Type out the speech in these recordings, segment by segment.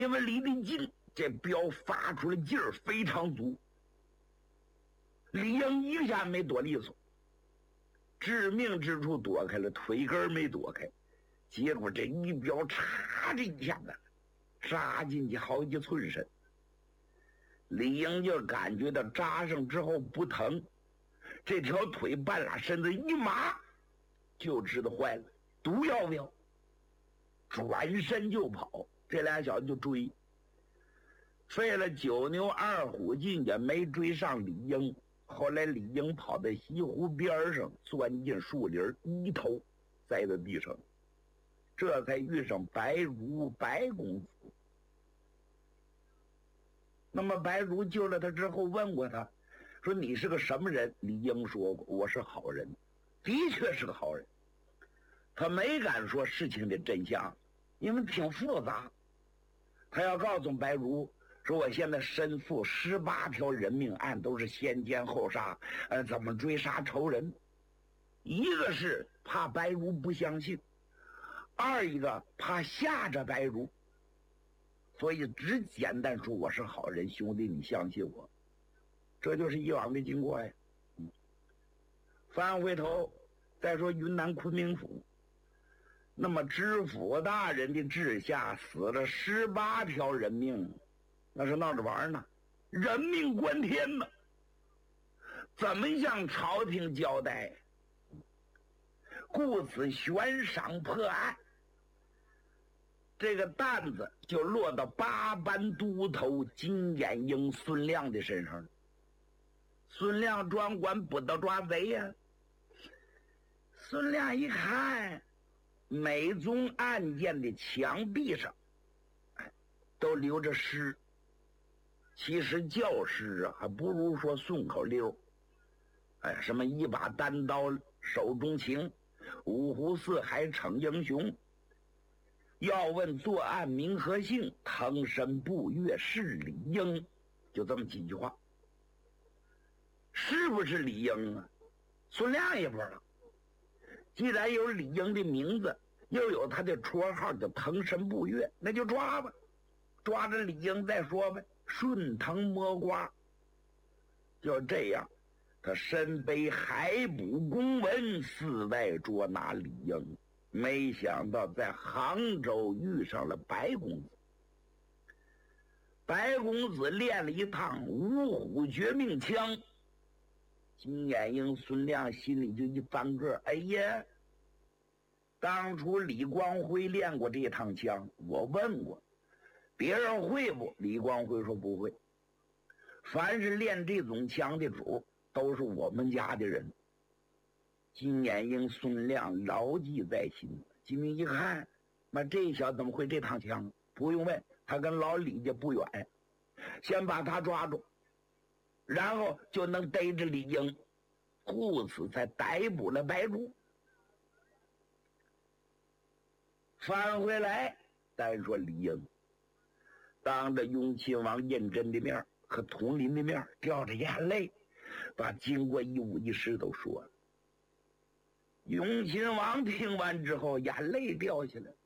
因为离得近，这镖发出的劲儿非常足。李应一下没躲利索，致命之处躲开了，腿根没躲开，结果这一镖嚓这一下子扎进去好几寸深。李应就感觉到扎上之后不疼，这条腿半拉身子一麻，就知道坏了，毒药镖，转身就跑。这俩小子就追，费了9牛2虎劲也没追上李应。后来李应跑到西湖边上，钻进树林，一头栽在地上，这才遇上白如白公子。那么白如救了他之后，问过他说：“你是个什么人？”李应说过：“我是好人。”的确是个好人，他没敢说事情的真相，因为挺复杂。他要告诉白如说：“我现在身负18条人命案，都是先奸后杀，怎么追杀仇人？”一个是怕白如不相信，二一个怕吓着白如，所以只简单说我是好人，兄弟你相信我。这就是以往的经过呀。翻回头再说云南昆明府，那么知府大人的治下死了18条人命，那是闹着玩呢，人命关天呢，怎么向朝廷交代？故此悬赏破案，这个担子就落到8班都头金眼英孙亮的身上了。孙亮专管捕到抓贼呀。孙亮一看，每宗案件的墙壁上都留着诗，其实教诗啊，还不如说顺口溜。什么一把单刀手中情，五湖四海逞英雄，要问作案名和姓，腾身步月是李应，就这么几句话。是不是李应啊？孙亮也不知道。既然有李应的名字，又有他的绰号叫腾身步月，那就抓吧，抓着李应再说呗，顺藤摸瓜。就这样，他身背海捕公文，四外捉拿李应。没想到在杭州遇上了白公子。白公子练了一趟五虎绝命枪，金眼英孙亮心里就一翻个，哎呀，当初李光辉练过这趟枪，我问过别人会不，李光辉说不会。凡是练这种枪的主都是我们家的人。金眼英孙亮牢记在心。金明一看，那这小子怎么会这趟枪？不用问，他跟老李家不远，先把他抓住，然后就能逮着李应，故此才逮捕了白如。返回来，单说李应当着雍亲王胤禛的面和统领的面，掉着眼泪把经过一五一十都说了。雍亲王听完之后，眼泪掉下来。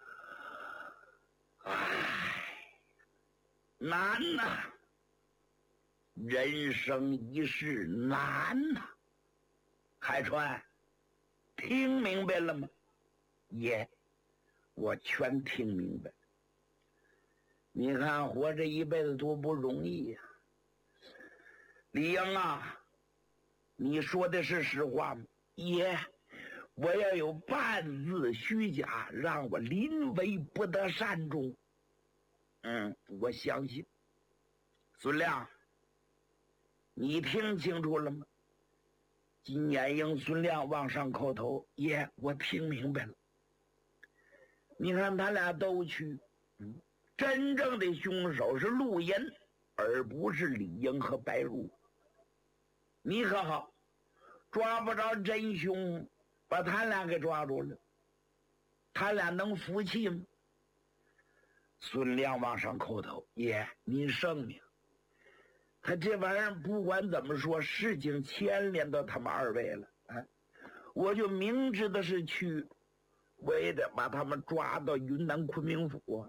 难呐，人生一世难呐。海川，听明白了吗？爷，我全听明白。你看活这一辈子多不容易呀。李应啊，你说的是实话吗？爷，我要有半字虚假，让我临危不得善终。我相信。孙亮，你听清楚了吗？金眼英孙亮往上叩头，爷，我听明白了。你看他俩都去，真正的凶手是陆岩，而不是李应和白如。你可好，抓不着真凶，把他俩给抓住了，他俩能服气吗？孙亮往上叩头，爷，您圣明。他这玩意儿不管怎么说，事情牵连到他们二位了，我就明知道是去，我也得把他们抓到云南昆明府。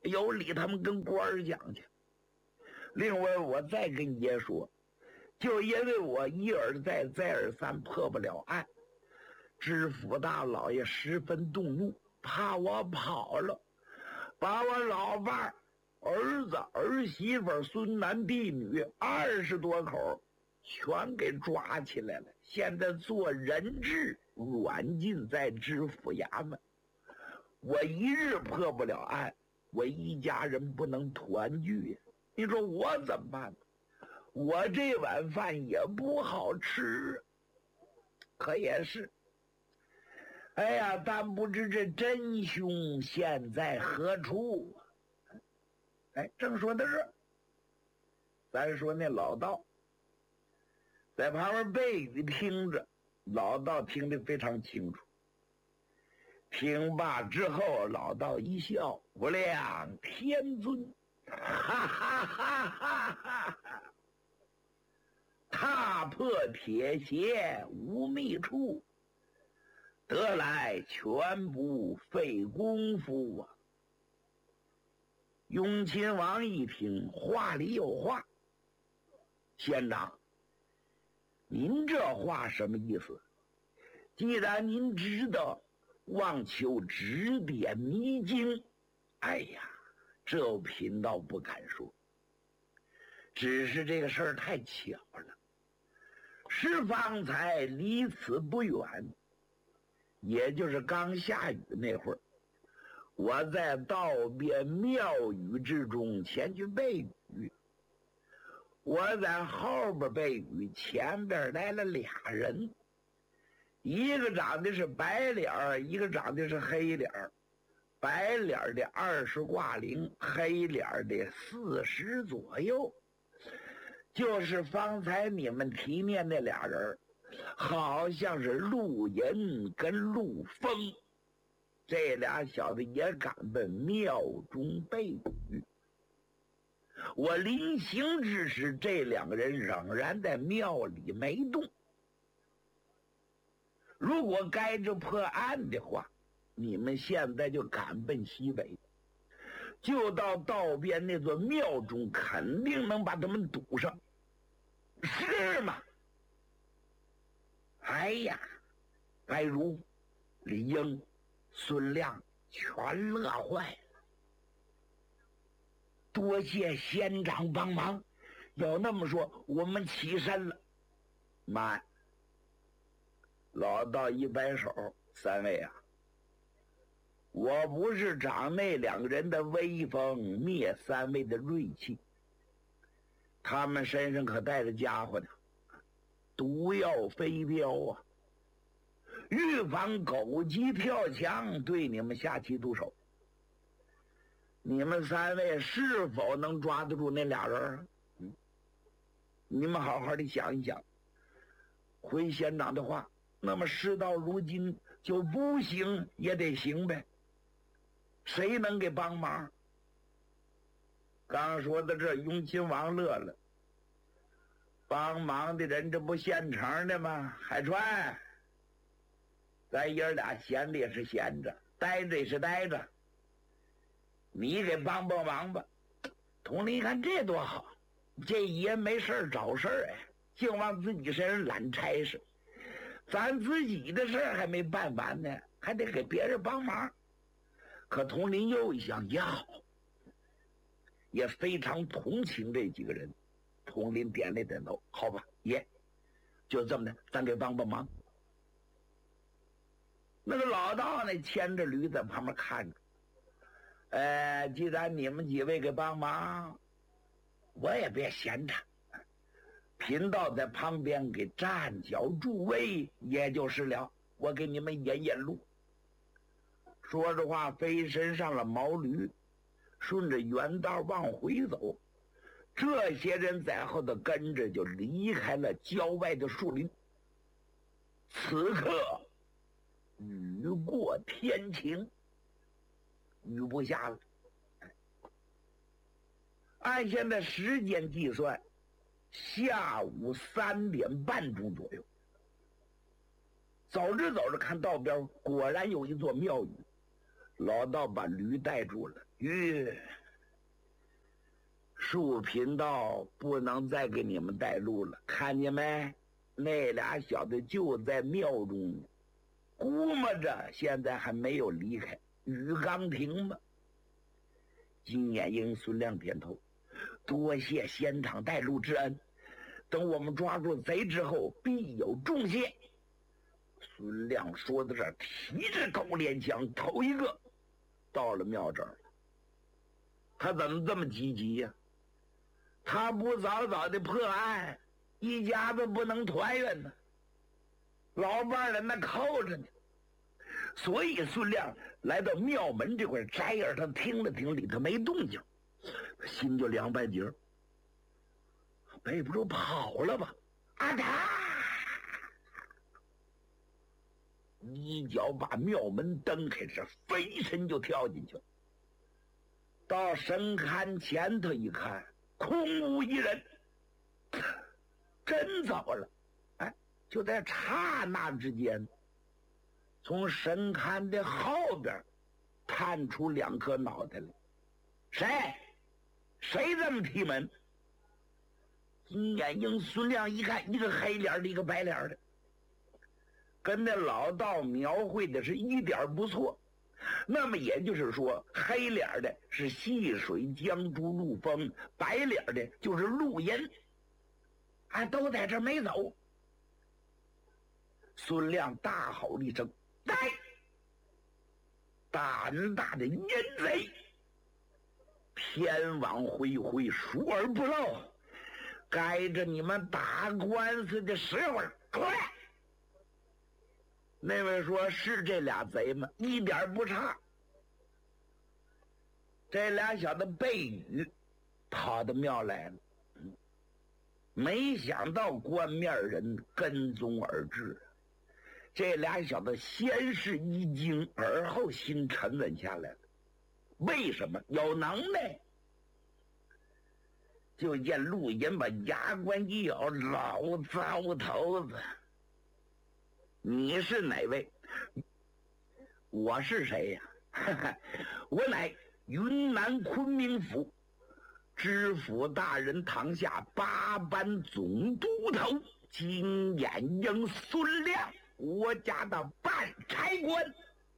有理他们跟官儿讲去。另外我再跟爷说，就因为我一而再再而三破不了案，知府大老爷十分动怒，怕我跑了，把我老伴儿、儿子、儿媳妇、孙男弟女20多口全给抓起来了，现在做人质，软禁在知府衙门。我一日破不了案，我一家人不能团聚呀。你说我怎么办？我这碗饭也不好吃，可也是。哎呀，但不知这真凶现在何处？哎，正说到这儿，咱说那老道在旁边背里听着，老道听得非常清楚。听罢之后，老道一笑：“无量天尊，哈哈哈哈哈哈！踏破铁鞋无觅处，得来全不费功夫啊！”雍亲王一听，话里有话：“县长，您这话什么意思？既然您知道，望求指点迷津。”哎呀，这贫道不敢说，只是这个事儿太巧了。是方才离此不远，也就是刚下雨那会儿，我在道边庙宇之中前去背雨。我在后边背雨，前边来了俩人，一个长得是白脸儿，一个长得是黑脸儿。白脸的20挂零，黑脸的40左右，就是方才你们提念那俩人，好像是陆银跟陆丰。这俩小子也敢奔庙中背雨。我临行之时，这两个人仍然在庙里没动。如果该着破案的话，你们现在就赶奔西北，就到道边那座庙中，肯定能把他们堵上，是吗？哎呀，白如、李英、孙亮全乐坏了。多谢县长帮忙，要那么说，我们起身了。慢！老道一摆手：“三位啊，我不是长那两个人的威风，灭三位的锐气。他们身上可带着家伙呢，毒药飞镖啊，预防狗急跳墙，对你们下棋毒手。你们三位是否能抓得住那俩人？你们好好的想一想。回县长的话，那么事到如今，就不行也得行呗。谁能给帮忙？”刚说到这，雍亲王乐了。帮忙的人这不现成的吗？海川，咱爷俩闲着也是闲着，待着也是待着，你给帮帮忙吧。统领一看这多好，这爷没事找事儿，哎，净往自己身上揽差事，咱自己的事儿还没办完呢，还得给别人帮忙。可统领又一想，也好，也非常同情这几个人。统领点了点头，好吧，爷，就这么的，咱给帮帮忙。那个老道呢，牵着驴在旁边看着。既然你们几位给帮忙，我也别闲着，贫道在旁边给站脚助威，也就是了。我给你们引引路。说着话，飞身上了毛驴，顺着原道往回走。这些人在后头跟着，就离开了郊外的树林。此刻雨过天晴，雨不下了。按现在时间计算，下午3点半钟左右。走着走着，看道边果然有一座庙宇。老道把驴带住了， 树频道不能再给你们带路了，看见没？那俩小子就在庙中呢，估摸着现在还没有离开玉岗亭吗？金眼英、孙亮点头，多谢仙场带路之恩，等我们抓住贼之后，必有重谢。孙亮说到这儿，提着高连枪，头一个到了庙这儿了。他怎么这么积极呀？他不早早的破案，一家子不能团圆呢。老伴儿那扣着呢，所以孙亮来到庙门这块摘耳，他听了听，里头没动静，心就凉半截儿。背不住跑了吧？啊他！一脚把庙门蹬开，是飞身就跳进去了。到神龛前头一看，空无一人，真糟了！哎，就在刹那之间，从神龛的后边探出两颗脑袋来。谁这么踢门？金眼英、孙亮一看，一个黑脸的，一个白脸的，跟那老道描绘的是一点不错。那么也就是说，黑脸的是细水江珠陆丰，白脸的就是陆银，都在这没走。孙亮大吼一声：“来！胆大的淫贼！天网恢恢，疏而不漏，该着你们打官司的时候出来！”那位说：“是这俩贼吗？”一点不差。这俩小子背雨跑到庙来了，没想到官面人跟踪而至。这俩小子先是一惊，而后心沉稳下来了。为什么？有能耐。就见陆银把牙关一咬：“老糟头子，你是哪位？”“我是谁呀？我乃云南昆明府知府大人堂下8班总督头金眼英孙亮，我家的办差官。”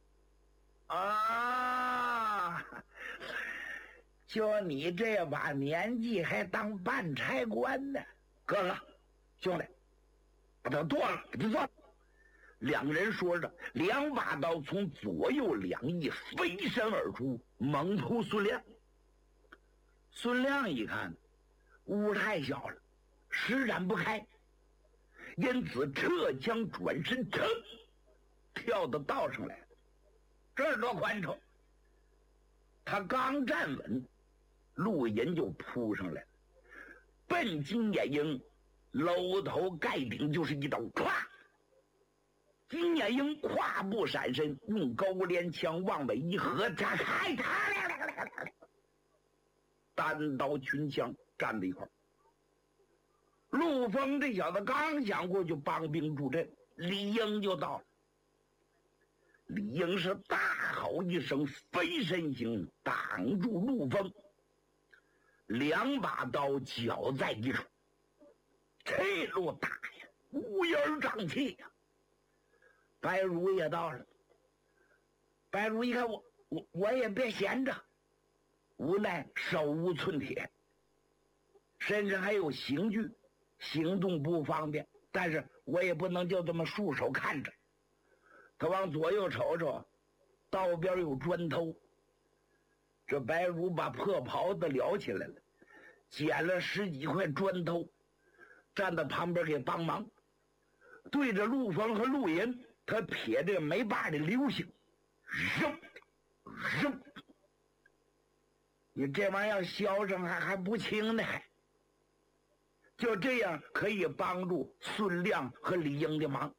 啊，就你这把年纪还当办差官呢？哥哥，兄弟，把他剁了，给他做了。两人说着，两把刀从左右两翼飞身而出，猛扑孙亮。孙亮一看，屋太小了，施展不开，因此撤枪转身，噌，跳到道上来了。这儿多宽敞！他刚站稳，陆银就扑上来了，奔金眼英搂头盖顶就是一刀，咵！金眼英跨步闪身，用高连枪往外一合，他开他单刀群枪站在一块儿。陆丰这小子刚想过去帮兵助阵，李英就到了。李英是大吼一声，飞身行，挡住陆丰，两把刀绞在一处，这路大呀，乌烟瘴气呀。白如也到了，白如一看我也别闲着，无奈手无寸铁，身上还有刑具，行动不方便，但是我也不能就这么束手看着。他往左右瞅瞅，道边有砖头。这白如把破袍子撩起来了，捡了10几块砖头，站在旁边给帮忙。对着陆丰和陆银，他撇这个没把的流星，扔扔。你这玩意儿销声还不轻呢，就这样可以帮助孙亮和李英的忙。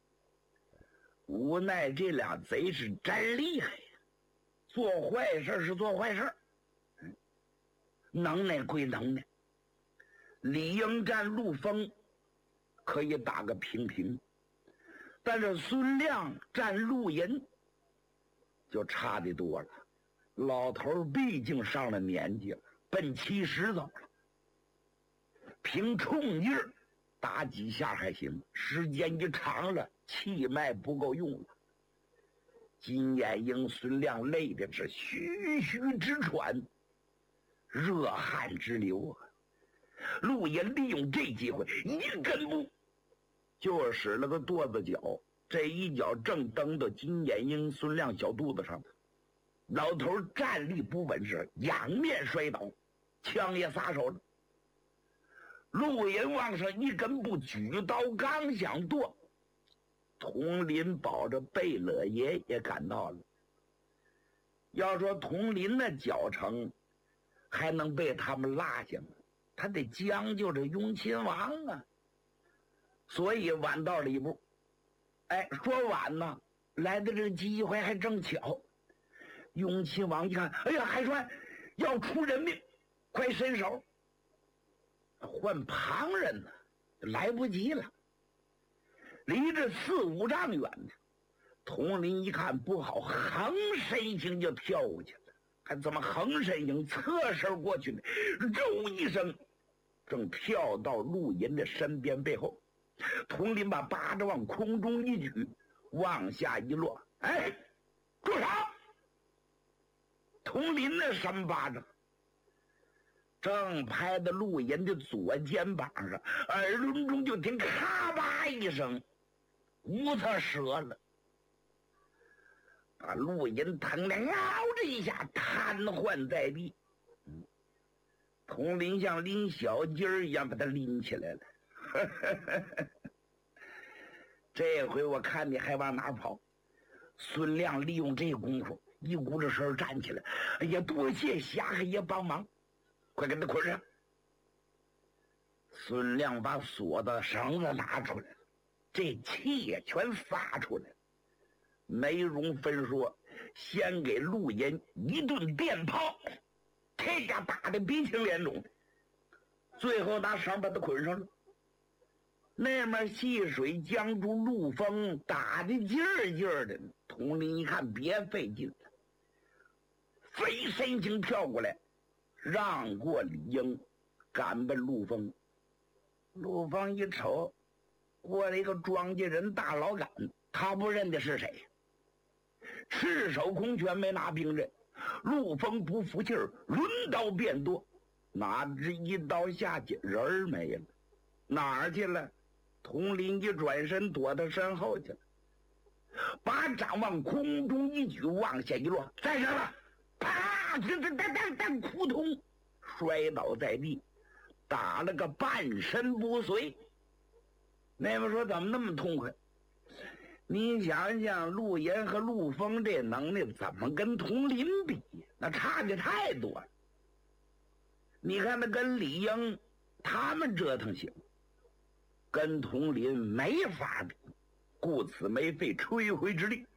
无奈这俩贼是真厉害呀，做坏事是做坏事，能耐归能耐。李英战陆丰可以打个平平，但是孙亮战陆银就差得多了。 老头毕竟上了年纪了，奔70走了，凭冲劲儿打几下还行，时间一长了，气脉不够用了。金眼鹰孙亮累的是吁吁直喘，热汗直流啊！陆爷利用这机会，一根步就使了个跺子脚，这一脚正蹬到金眼鹰孙亮小肚子上。老头站立不稳时，仰面摔倒，枪也撒手了。陆爷往上一根步，举刀刚想剁，佟林保着贝勒爷也赶到了。要说佟林的脚程还能被他们落下吗？他得将就着雍亲王啊，所以晚到了一步。哎，说晚呢，来的这个机会还正巧。雍亲王一看，哎呀，海川要出人命，快伸手！换旁人呢，来不及了。离这4、5丈远呢，佟林一看不好，横身形就跳过去了。看怎么横身形，侧身过去呢，肉一声，正跳到陆银的身边背后。佟林把巴掌往空中一举，往下一落，哎，住手！佟林那3巴掌正拍在陆银的左肩膀上，耳轮中就听咔吧一声，骨头折了，把陆银疼得嗷的一下瘫痪在地。佟林像拎小鸡儿一样把他拎起来了。这回我看你还往哪跑？孙亮利用这功夫一股子身站起来，哎呀，多谢侠客爷帮忙，快给他捆上。孙亮把锁的绳子拿出来了，这气也全撒出来了，没容分说，先给陆岩一顿电炮，这家打得鼻青脸肿，最后拿绳把他捆上了。那面细水江中陆风打得劲儿劲儿的，佟林一看别费劲了，飞身形跳过来，让过李英，赶奔陆丰。陆丰一瞅，过来一个庄稼人大老杆，他不认得是谁，赤手空拳没拿兵刃。陆丰不服气儿，抡刀便剁，哪知一刀下去，人儿没了，哪儿去了？佟林一转身躲到身后去了，把掌往空中一举，往下一落，在这了，啪！这扑通，摔倒在地，打了个半身不遂。那边说怎么那么痛快？你想想，陆岩和陆丰这能力怎么跟佟林比？那差距太多了。你看那跟李英他们折腾行，跟佟林没法比，故此没费吹灰之力。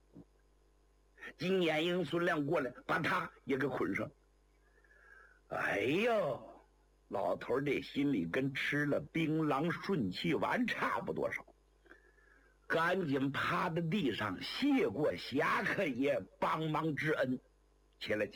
金眼鹰孙亮过来，把他也给捆上。哎呦，老头这心里跟吃了槟榔顺气丸差不多少，赶紧趴在地上谢过侠客爷帮忙之恩。起来。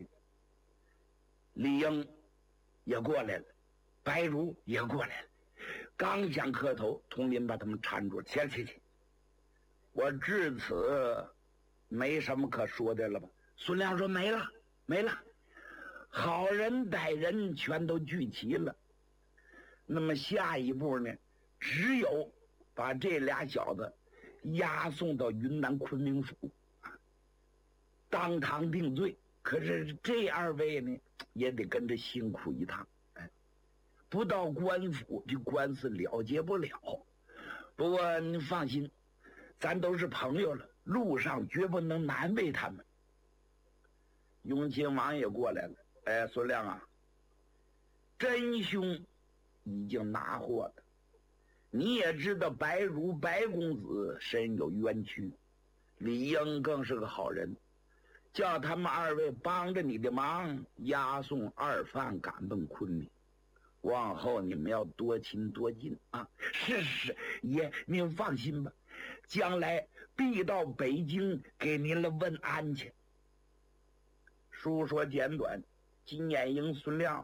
李英也过来了，白如也过来了，刚想磕头，佟林把他们搀住了。起来，我至此没什么可说的了吧？孙亮说没了，好人歹人全都聚齐了。那么下一步呢，只有把这俩小子押送到云南昆明府，当堂定罪。可是这2位呢，也得跟着辛苦一趟。不到官府，这官司了结不了。不过你放心，咱都是朋友了，路上绝不能难为他们。雍亲王也过来了。哎，孙亮啊，真凶已经拿获了。你也知道白如白公子身有冤屈，李英更是个好人，叫他们2位帮着你的忙，押送2犯赶奔昆明。往后你们要多亲多近啊！是，爷您放心吧，将来必到北京给您了问安去。 述说简短，金燕营孙亮